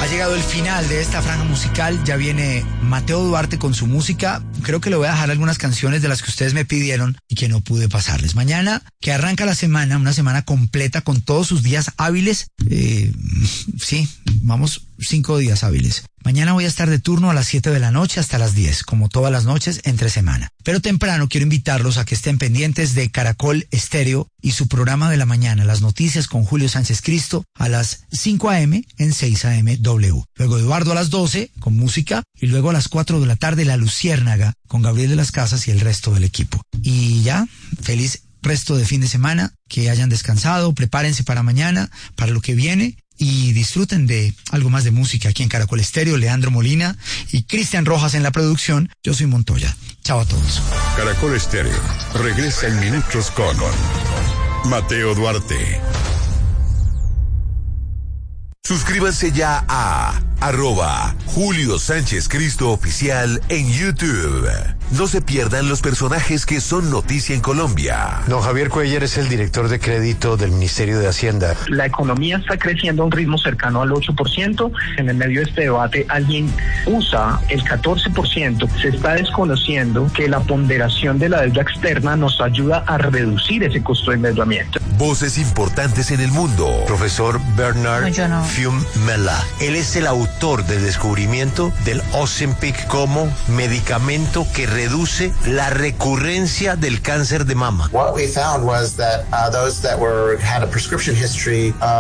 llegado el final de esta franja musical. Ya viene Mateo Duarte con su música. Creo que le voy a dejar algunas canciones de las que ustedes me pidieron y que no pude pasarles. Mañana, que arranca la semana, una semana completa con todos sus días hábiles. Sí, vamos, 5 días hábiles. Mañana voy a estar de turno a las 7 de la noche hasta las 10, como todas las noches entre semana. Pero temprano quiero invitarlos a que estén pendientes de Caracol Estéreo y su programa de la mañana, Las Noticias con Julio Sánchez Cristo, a las 5 a.m. en 6 a.m. W. Luego Eduardo a las 12 con música y luego a las 4 de la tarde La Luciérnaga con Gabriel de las Casas y el resto del equipo. Y ya, feliz resto de fin de semana, que hayan descansado, prepárense para mañana, para lo que viene. Y disfruten de algo más de música aquí en Caracol Estéreo. Leandro Molina y Cristian Rojas en la producción. Yo soy Montoya. Chao a todos. Caracol Estéreo regresa en minutos con Mateo Duarte. Suscríbanse ya a @Julio Sánchez Cristo Oficial en YouTube. No se pierdan los personajes que son noticia en Colombia. Don Javier Cuellar es el director de crédito del Ministerio de Hacienda. La economía está creciendo a un ritmo cercano al 8%. En el medio de este debate, alguien usa el 14%. Se está desconociendo que la ponderación de la deuda externa nos ayuda a reducir ese costo de endeudamiento. Voces importantes en el mundo. Profesor Bernard Fiumella. Él es el autor del descubrimiento del Ozempic como medicamento que reduce la recurrencia del cáncer de mama. What we found was that those that had a prescription history